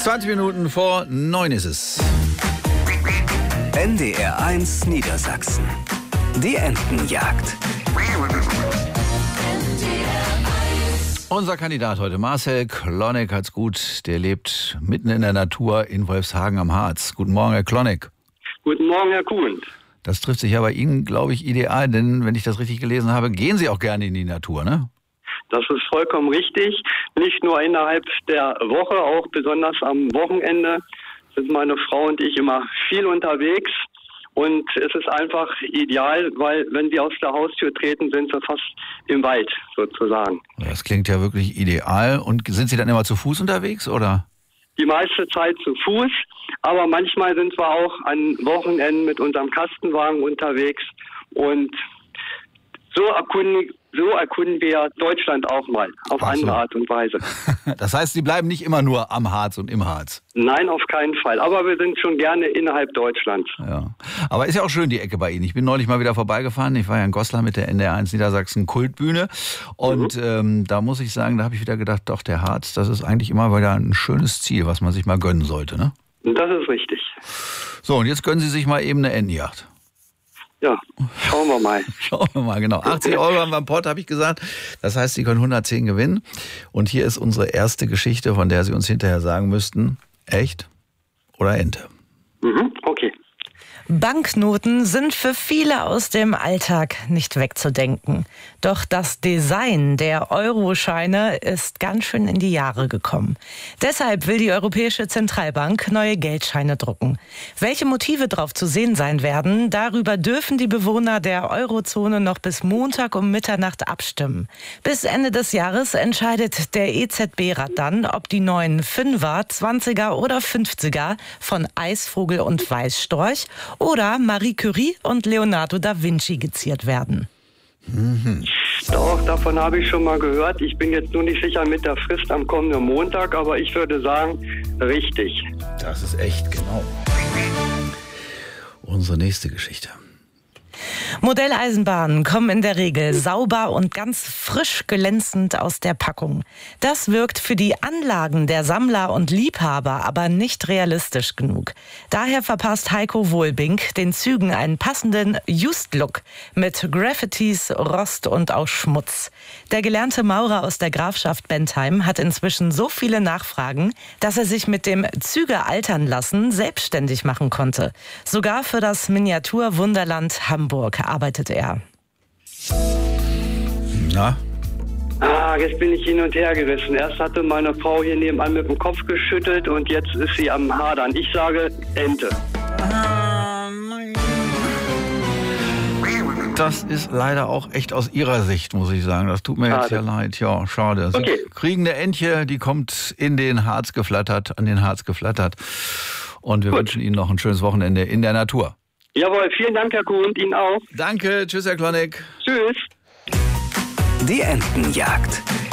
20 Minuten vor 9 ist es. NDR 1 Niedersachsen. Die Entenjagd. Unser Kandidat heute, Marcel Klonek, hat's gut. Der lebt mitten in der Natur in Wolfshagen am Harz. Guten Morgen, Herr Klonek. Guten Morgen, Herr Kuhn. Das trifft sich ja bei Ihnen, glaube ich, ideal, denn wenn ich das richtig gelesen habe, gehen Sie auch gerne in die Natur, ne? Das ist vollkommen richtig. Nicht nur innerhalb der Woche, auch besonders am Wochenende sind meine Frau und ich immer viel unterwegs. Und es ist einfach ideal, weil wenn sie aus der Haustür treten, sind sie fast im Wald sozusagen. Das klingt ja wirklich ideal. Und sind Sie dann immer zu Fuß unterwegs, oder? Die meiste Zeit zu Fuß, aber manchmal sind wir auch an Wochenenden mit unserem Kastenwagen unterwegs. Und so erkunden wir Deutschland auch mal, auf andere Art und Weise. Das heißt, Sie bleiben nicht immer nur am Harz und im Harz? Nein, auf keinen Fall. Aber wir sind schon gerne innerhalb Deutschlands. Ja. Aber ist ja auch schön, die Ecke bei Ihnen. Ich bin neulich mal wieder vorbeigefahren. Ich war ja in Goslar mit der NDR 1 Niedersachsen Kultbühne. Und da muss ich sagen, da habe ich wieder gedacht, doch, der Harz, das ist eigentlich immer wieder ein schönes Ziel, was man sich mal gönnen sollte, ne? Das ist richtig. So, und jetzt gönnen Sie sich mal eben eine Entenjagd. Ja, schauen wir mal. Schauen wir mal, genau. 80 Euro haben wir am Pott, habe ich gesagt. Das heißt, Sie können 110 gewinnen. Und hier ist unsere erste Geschichte, von der Sie uns hinterher sagen müssten, echt oder Ente? Okay. Banknoten sind für viele aus dem Alltag nicht wegzudenken. Doch das Design der Euroscheine ist ganz schön in die Jahre gekommen. Deshalb will die Europäische Zentralbank neue Geldscheine drucken. Welche Motive drauf zu sehen sein werden, darüber dürfen die Bewohner der Eurozone noch bis Montag um Mitternacht abstimmen. Bis Ende des Jahres entscheidet der EZB-Rat dann, ob die neuen 5er, 20er oder 50er von Eisvogel und Weißstorch oder Marie Curie und Leonardo da Vinci geziert werden. Doch, davon habe ich schon mal gehört. Ich bin jetzt nur nicht sicher mit der Frist am kommenden Montag, aber ich würde sagen, richtig. Das ist echt, genau. Unsere nächste Geschichte. Modelleisenbahnen kommen in der Regel sauber und ganz frisch glänzend aus der Packung. Das wirkt für die Anlagen der Sammler und Liebhaber aber nicht realistisch genug. Daher verpasst Heiko Wohlbink den Zügen einen passenden Used-Look mit Graffitis, Rost und auch Schmutz. Der gelernte Maurer aus der Grafschaft Bentheim hat inzwischen so viele Nachfragen, dass er sich mit dem Züge altern lassen selbstständig machen konnte. Sogar für das Miniatur-Wunderland Hamburg arbeitet er. Na? Jetzt bin ich hin und her gerissen. Erst hatte meine Frau hier nebenan mit dem Kopf geschüttelt und jetzt ist sie am Hadern. Ich sage Ente. Das ist leider auch echt aus Ihrer Sicht, muss ich sagen. Das tut mir jetzt ja leid. Ja, schade. Sie kriegen eine Entche, die kommt in den Harz geflattert, an den Harz geflattert. Und wir wünschen Ihnen noch ein schönes Wochenende in der Natur. Jawohl, vielen Dank, Herr Kuhn, und Ihnen auch. Danke, tschüss, Herr Klonek. Tschüss. Die Entenjagd.